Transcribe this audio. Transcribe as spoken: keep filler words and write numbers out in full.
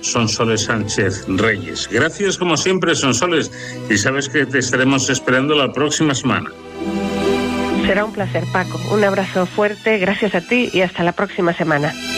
Sonsoles Sánchez Reyes. Gracias como siempre, Sonsoles, y sabes que te estaremos esperando la próxima semana. Será un placer, Paco. Un abrazo fuerte, gracias a ti y hasta la próxima semana.